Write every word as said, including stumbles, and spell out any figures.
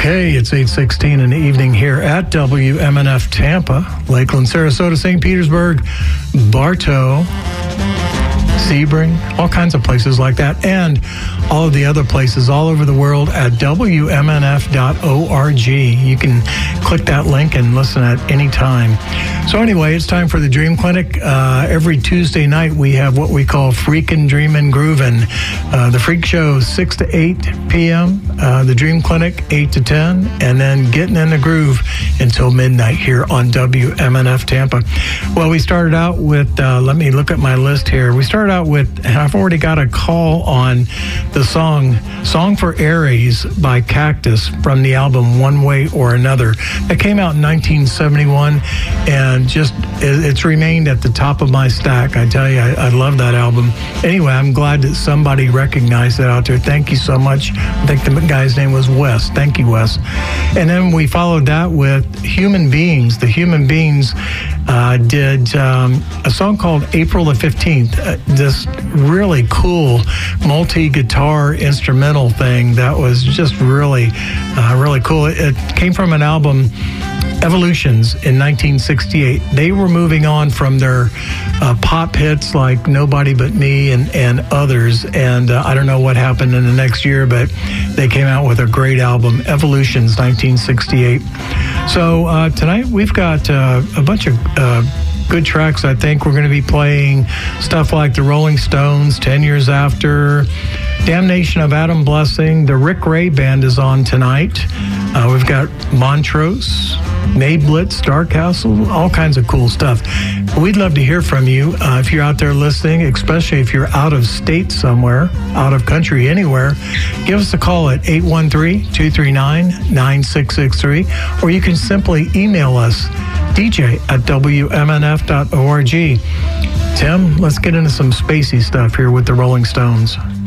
Okay, it's eight sixteen in the evening here at W M N F Tampa, Lakeland, Sarasota, Saint Petersburg, Bartow, Sebring, all kinds of places like that, and all of the other places all over the world at W M N F dot org. You can click that link and listen at any time. So anyway, it's time for the Dream Clinic. Uh, every Tuesday night, we have what we call Freakin' Dreamin' Groovin'. Uh, the Freak Show, six to eight p.m., uh, the Dream Clinic, eight to ten, and then Getting in the Groove until midnight here on W M N F Tampa. Well, we started out with, uh, let me look at my list here. We started out with, and I've already got a call on the song, Song for Aries by Cactus from the album One Way or Another. That came out in nineteen seventy-one, and just, it's remained at the top of my stack. I tell you, I, I love that album. Anyway, I'm glad that somebody recognized it out there. Thank you so much. I think the guy's name was Wes. Thank you, Wes. And then we followed that with Human Beings. The Human Beings uh, did um, a song called April the fifteenth. Uh, this really cool multi-guitar instrumental thing that was just really, uh, really cool. It, it came from an album, Evolutions, in nineteen sixty-eight. They were moving on from their uh, pop hits like Nobody But Me and, and others, and uh, I don't know what happened in the next year, but they came out with a great album, Evolutions, nineteen sixty-eight. So uh, tonight we've got uh, a bunch of uh, good tracks. I think we're going to be playing stuff like the Rolling Stones, ten years After, Damnation of Adam Blessing. The Rick Ray Band is on tonight. Uh, we've got Montrose, Mayblitz, Starcastle, all kinds of cool stuff. We'd love to hear from you uh, if you're out there listening, especially if you're out of state somewhere, out of country, anywhere. Give us a call at eight one three, two three nine, nine six six three, or you can simply email us, D J at W M N F dot org. Tim, let's get into some spacey stuff here with the Rolling Stones.